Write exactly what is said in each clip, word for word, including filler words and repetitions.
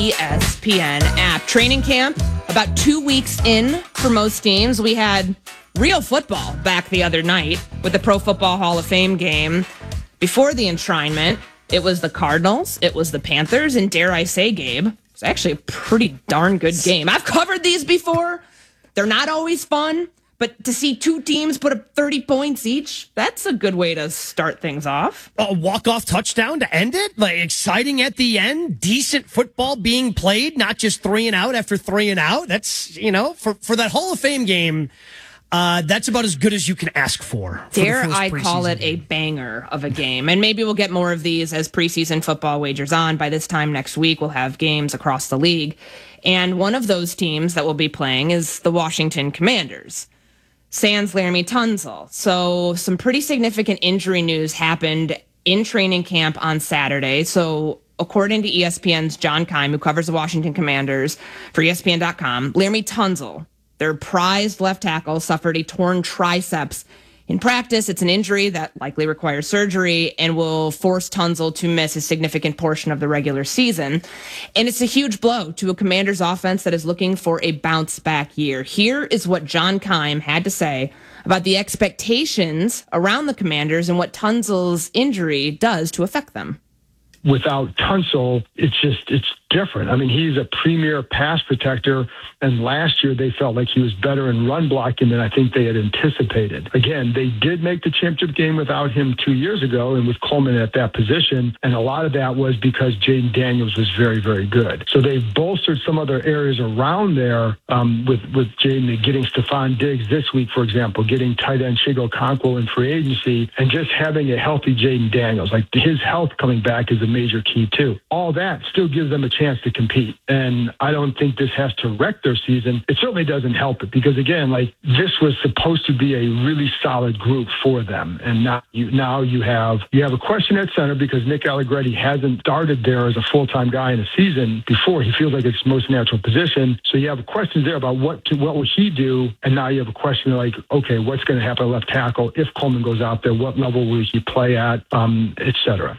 E S P N app. Training camp about two weeks in for most teams. We had real football back the other night with the Pro Football Hall of Fame game. Before the enshrinement, it was the Cardinals, it was the Panthers, and dare I say, Gabe, it's actually a pretty darn good game. I've covered these before. They're not always fun, but to see two teams put up thirty points each, that's a good way to start things off. A walk-off touchdown to end it? Like, exciting at the end? Decent football being played, not just three and out after three and out? That's, you know, for, for that Hall of Fame game, uh, that's about as good as you can ask for. for Dare I call it game. a banger of a game? And maybe we'll get more of these as preseason football wagers on. By this time next week, we'll have games across the league. And one of those teams that will be playing is the Washington Commanders. Sans Laremy Tunsil. So some pretty significant injury news happened in training camp on Saturday. So according to E S P N's John Keim, who covers the Washington Commanders for E S P N dot com, Laremy Tunsil, their prized left tackle, suffered a torn triceps in practice. It's an injury that likely requires surgery and will force Tunsil to miss a significant portion of the regular season. And it's a huge blow to a Commanders offense that is looking for a bounce back year. Here is what John Keim had to say about the expectations around the Commanders and what Tunsil's injury does to affect them. Without Tunsil, it's just, it's different. I mean, he's a premier pass protector, and last year they felt like he was better in run blocking than I think they had anticipated. Again, they did make the championship game without him two years ago and with Coleman at that position, and a lot of that was because Jaden Daniels was very, very good. So they've bolstered some other areas around there um, with, with Jaden, getting Stephon Diggs this week, for example, getting tight end Chigo Okonkwo in free agency, and just having a healthy Jaden Daniels. Like, his health coming back is a major key, too. All that still gives them a chance to compete. And I don't think this has to wreck their season. It certainly doesn't help it because, again, like, this was supposed to be a really solid group for them. And now you, now you have you have a question at center because Nick Allegretti hasn't started there as a full-time guy in a season before. He feels like it's his most natural position. So you have questions there about what to, what will he do? And now you have a question like, okay, what's going to happen at left tackle if Coleman goes out there? What level will he play at, um, et cetera?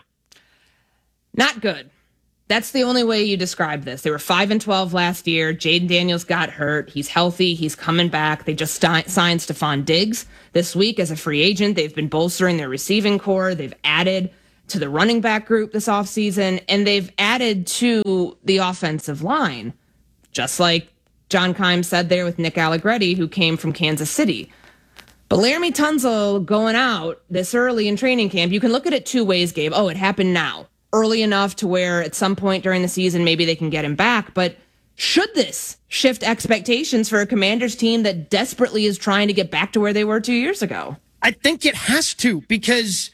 Not good. That's the only way you describe this. They were five and twelve last year. Jaden Daniels got hurt. He's healthy. He's coming back. They just st- signed Stephon Diggs this week as a free agent. They've been bolstering their receiving core. They've added to the running back group this offseason, and they've added to the offensive line, just like John Keim said there with Nick Allegretti, who came from Kansas City. But Laremy Tunsil going out this early in training camp, you can look at it two ways, Gabe. Oh, it happened now. Early enough to where at some point during the season, maybe they can get him back. But should this shift expectations for a Commanders team that desperately is trying to get back to where they were two years ago? I think it has to, because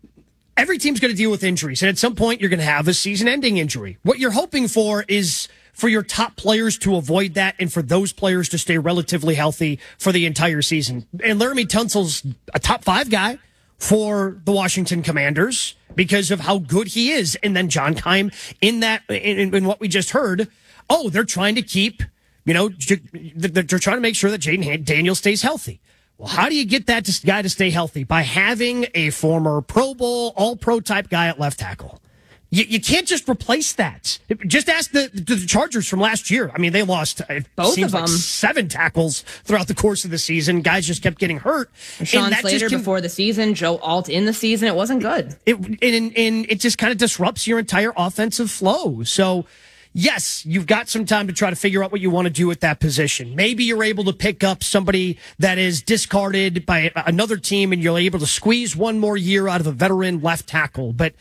every team's going to deal with injuries. And at some point, you're going to have a season-ending injury. What you're hoping for is for your top players to avoid that and for those players to stay relatively healthy for the entire season. And Laremy Tunsil's a top five guy for the Washington Commanders because of how good he is. And then John Keim in that, in, in what we just heard, oh, they're trying to keep, you know, they're trying to make sure that Jaden Daniels stays healthy. Well, how do you get that guy to stay healthy? By having a former Pro Bowl, all-pro type guy at left tackle. You, you can't just replace that. Just ask the, the Chargers from last year. I mean, they lost it both seems of them. Like seven tackles throughout the course of the season. Guys just kept getting hurt. Sean Slater can, before the season, Joe Alt in the season. It wasn't good. It and, and it just kind of disrupts your entire offensive flow. So, yes, you've got some time to try to figure out what you want to do at that position. Maybe you're able to pick up somebody that is discarded by another team and you're able to squeeze one more year out of a veteran left tackle. But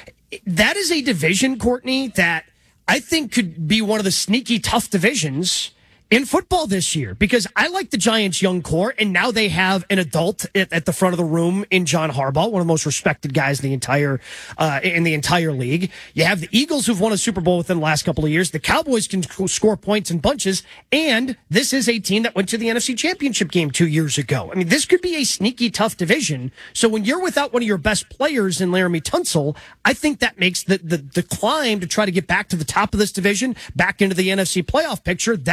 that is a division, Courtney, that I think could be one of the sneaky tough divisions in football this year, because I like the Giants' young core, and now they have an adult at, at the front of the room in John Harbaugh, one of the most respected guys in the entire uh, in the entire league. You have the Eagles, who've won a Super Bowl within the last couple of years. The Cowboys can score points in bunches, and this is a team that went to the N F C Championship game two years ago. I mean, this could be a sneaky tough division. So when you're without one of your best players in Laremy Tunsil, I think that makes the, the the climb to try to get back to the top of this division, back into the N F C playoff picture, that much more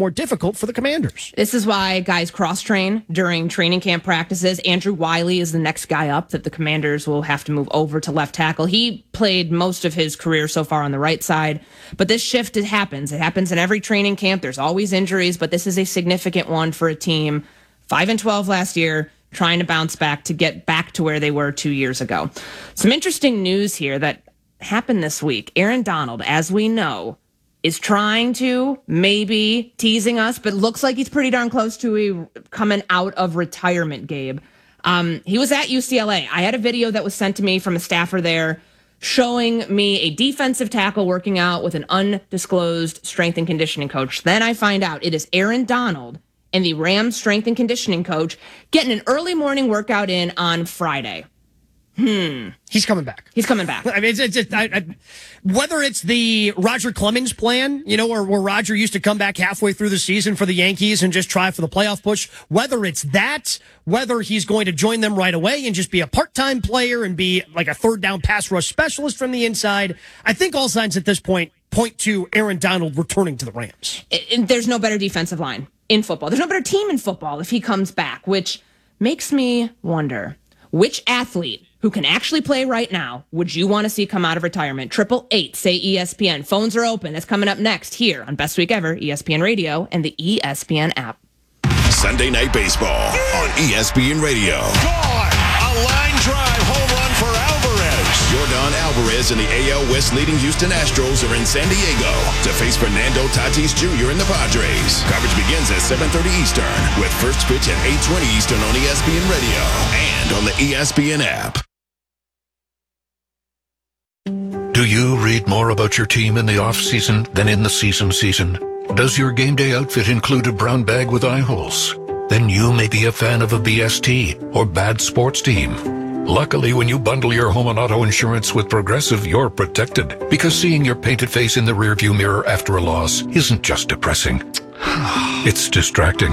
more difficult for the Commanders. This is why guys cross-train during training camp practices. Andrew Wiley is the next guy up that the Commanders will have to move over to left tackle. He played most of his career so far on the right side, but this shift, it happens. It happens in every training camp. There's always injuries, but this is a significant one for a team. five and twelve last year, trying to bounce back to get back to where they were two years ago. Some interesting news here that happened this week. Aaron Donald, as we know, is trying to, maybe teasing us, but looks like he's pretty darn close to a, coming out of retirement, Gabe. Um, he was at U C L A. I had a video that was sent to me from a staffer there showing me a defensive tackle working out with an undisclosed strength and conditioning coach. Then I find out it is Aaron Donald and the Rams strength and conditioning coach getting an early morning workout in on Friday. Hmm. He's coming back. He's coming back. I mean, it's, it's, it's I, I, whether it's the Roger Clemens plan, you know, where, where Roger used to come back halfway through the season for the Yankees and just try for the playoff push, whether it's that, whether he's going to join them right away and just be a part-time player and be like a third down pass rush specialist from the inside, I think all signs at this point point to Aaron Donald returning to the Rams. It, it, there's no better defensive line in football. There's no better team in football if he comes back, which makes me wonder, which athlete who can actually play right now would you want to see come out of retirement? Triple eight, say E S P N. Phones are open. That's coming up next here on Best Week Ever, E S P N Radio, and the E S P N app. Sunday Night Baseball on E S P N Radio. Gone! A line drive home run for Alvarez. Yordan Alvarez and the A L West leading Houston Astros are in San Diego to face Fernando Tatis Junior and the Padres. Coverage begins at seven thirty Eastern with first pitch at eight twenty Eastern on E S P N Radio and on the E S P N app. Do you read more about your team in the off-season than in the season season? Does your game day outfit include a brown bag with eye holes? Then you may be a fan of a B S T or bad sports team. Luckily, when you bundle your home and auto insurance with Progressive, you're protected. Because seeing your painted face in the rearview mirror after a loss isn't just depressing. It's distracting.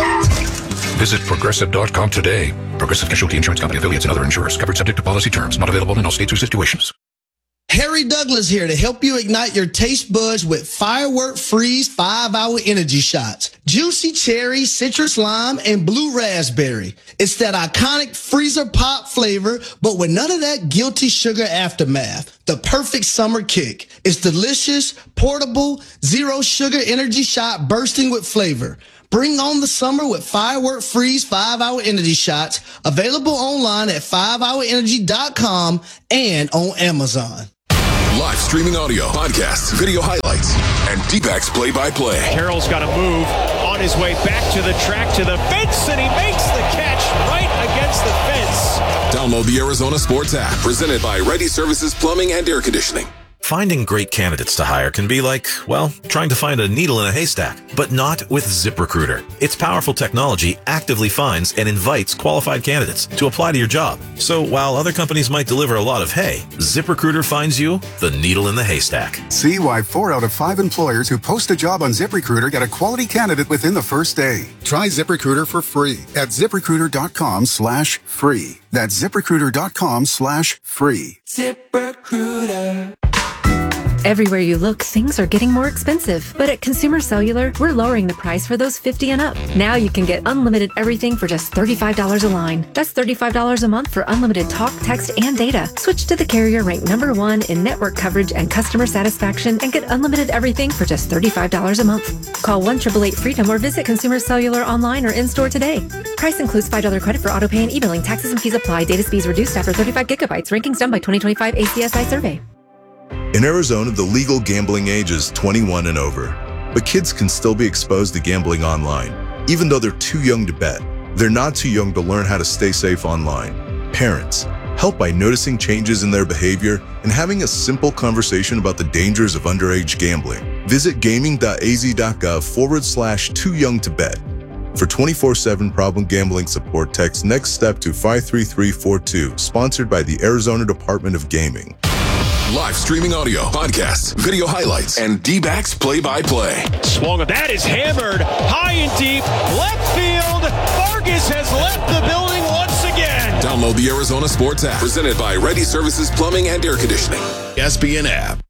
Visit Progressive dot com today. Progressive Casualty Insurance Company, affiliates, and other insurers. Covered subject to policy terms. Not available in all states or situations. Harry Douglas here to help you ignite your taste buds with Firework Freeze five hour energy shots. Juicy cherry, citrus lime, and blue raspberry. It's that iconic freezer pop flavor, but with none of that guilty sugar aftermath. The perfect summer kick. It's delicious, portable, zero sugar energy shot bursting with flavor. Bring on the summer with Firework Freeze five hour energy shots. Available online at five hour energy dot com and on Amazon. Live streaming audio, podcasts, video highlights, and D-backs play-by-play. Carroll's got to move on his way back to the track, to the fence, and he makes the catch right against the fence. Download the Arizona Sports app, presented by Ready Services Plumbing and Air Conditioning. Finding great candidates to hire can be like, well, trying to find a needle in a haystack, but not with ZipRecruiter. Its powerful technology actively finds and invites qualified candidates to apply to your job. So while other companies might deliver a lot of hay, ZipRecruiter finds you the needle in the haystack. See why four out of five employers who post a job on ZipRecruiter get a quality candidate within the first day. Try ZipRecruiter for free at ZipRecruiter.com slash free. That's ZipRecruiter.com slash free. ZipRecruiter. Everywhere you look, things are getting more expensive. But at Consumer Cellular, we're lowering the price for those fifty and up. Now you can get unlimited everything for just thirty-five dollars a line. That's thirty-five dollars a month for unlimited talk, text, and data. Switch to the carrier ranked number one in network coverage and customer satisfaction and get unlimited everything for just thirty-five dollars a month. Call one eight eight eight freedom or visit Consumer Cellular online or in-store today. Price includes five dollars credit for auto pay and e-billing. Taxes and fees apply. Data speeds reduced after thirty-five gigabytes. Rankings done by twenty twenty-five A C S I survey. In Arizona, the legal gambling age is twenty-one and over. But kids can still be exposed to gambling online, even though they're too young to bet. They're not too young to learn how to stay safe online. Parents, help by noticing changes in their behavior and having a simple conversation about the dangers of underage gambling. Visit gaming.az.gov forward slash too young to bet. For twenty-four seven problem gambling support, text next step to five three three four two, sponsored by the Arizona Department of Gaming. Live streaming audio, podcasts, video highlights, and D-backs play-by-play. Swung, that is hammered high and deep, left field. Vargas has left the building once again. Download the Arizona Sports app, presented by Ready Services Plumbing and Air Conditioning. E S P N app.